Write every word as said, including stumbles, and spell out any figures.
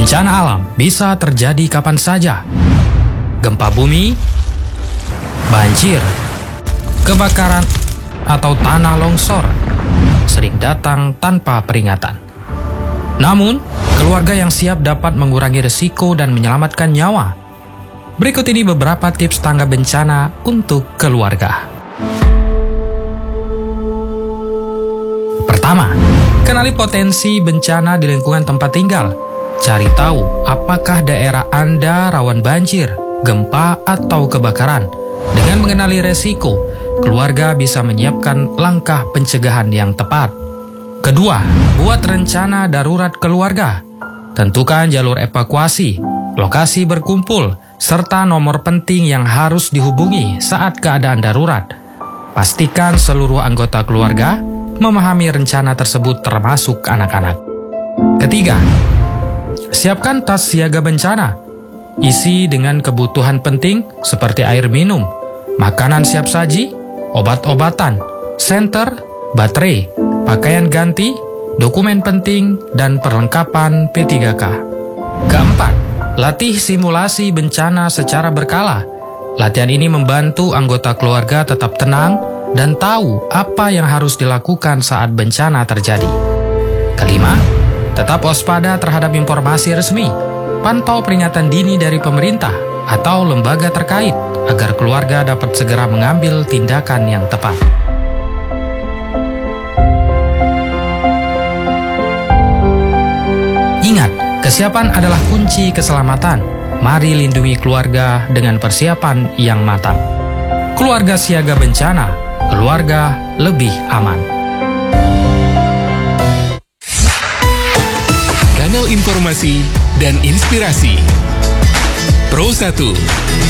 Bencana alam bisa terjadi kapan saja. Gempa bumi, banjir, kebakaran, atau tanah longsor sering datang tanpa peringatan. Namun, keluarga yang siap dapat mengurangi risiko dan menyelamatkan nyawa. Berikut ini beberapa tips tangga bencana untuk keluarga. Pertama, kenali potensi bencana di lingkungan tempat tinggal. Cari tahu apakah daerah Anda rawan banjir, gempa, atau kebakaran. Dengan mengenali resiko, keluarga bisa menyiapkan langkah pencegahan yang tepat. Kedua, buat rencana darurat keluarga. Tentukan jalur evakuasi, lokasi berkumpul, serta nomor penting yang harus dihubungi saat keadaan darurat. Pastikan seluruh anggota keluarga memahami rencana tersebut termasuk anak-anak. Ketiga, siapkan tas siaga bencana. Isi dengan kebutuhan penting seperti air minum, makanan siap saji, obat-obatan, senter, baterai, pakaian ganti, dokumen penting, dan perlengkapan P tiga K. Keempat, latih simulasi bencana secara berkala. Latihan ini membantu anggota keluarga tetap tenang dan tahu apa yang harus dilakukan saat bencana terjadi. Kelima, tetap waspada terhadap informasi resmi. Pantau peringatan dini dari pemerintah atau lembaga terkait agar keluarga dapat segera mengambil tindakan yang tepat. Ingat, kesiapan adalah kunci keselamatan. Mari lindungi keluarga dengan persiapan yang matang. Keluarga siaga bencana, keluarga lebih aman. Kanal informasi dan inspirasi Pro satu.